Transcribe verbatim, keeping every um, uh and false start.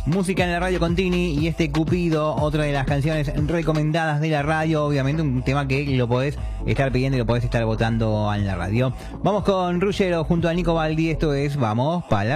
Música en la radio con Tini y este Cupido, otra de las canciones recomendadas de la radio, obviamente un tema que lo podés estar pidiendo y lo podés estar votando en la radio. Vamos con Ruggero junto a Nico Baldi, esto es Vamos para la